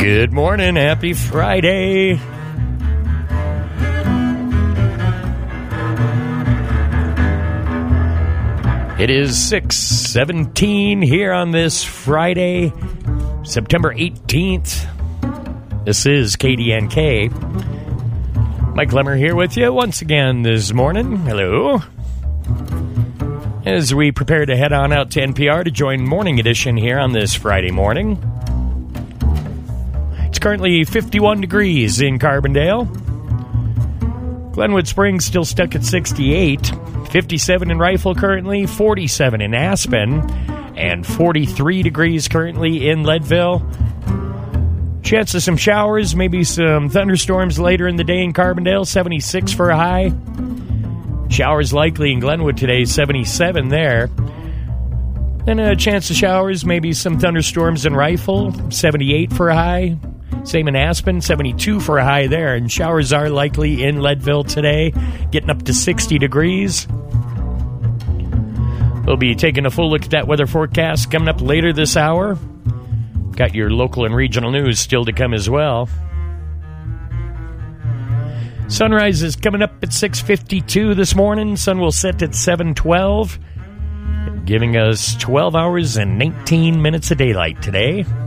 Good morning. Happy Friday. It is 6:17 here on this Friday, September 18th. This is KDNK. Mike Lemmer here with you once again this morning. Hello. As we prepare to head on out to NPR to join Morning Edition here on this Friday morning. It's currently 51 degrees in Carbondale. Glenwood Springs still stuck at 68. 57 in Rifle currently, 47 in Aspen, and 43 degrees currently in Leadville. Chance of some showers, maybe some thunderstorms later in the day in Carbondale, 76 for a high. Showers likely in Glenwood today, 77 there. Then a chance of showers, maybe some thunderstorms in Rifle, 78 for a high. Same in Aspen, 72 for a high there. And showers are likely in Leadville today, getting up to 60 degrees. We'll be taking a full look at that weather forecast coming up later this hour. Got your local and regional news still to come as well. Sunrise is coming up at 6:52 this morning. Sun will set at 7:12, giving us 12 hours and 19 minutes of daylight today.